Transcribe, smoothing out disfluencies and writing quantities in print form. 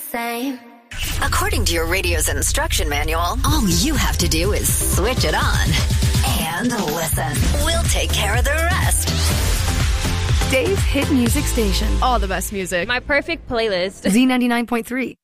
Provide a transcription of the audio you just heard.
same. According to your radio's instruction manual, all you have to do is switch it on and listen. We'll take care of the rest. Dave's Hit Music Station. All the best music. My perfect playlist. Z99.3.